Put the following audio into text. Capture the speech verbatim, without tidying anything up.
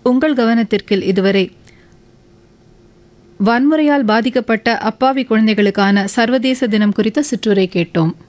உங்கள் கவனத்திற்கு இதுவரை வன்முறையால் பாதிக்கப்பட்ட அப்பாவி குழந்தைகளுக்கான சர்வதேச தினம் குறித்த சிற்றுரை கேட்டோம்.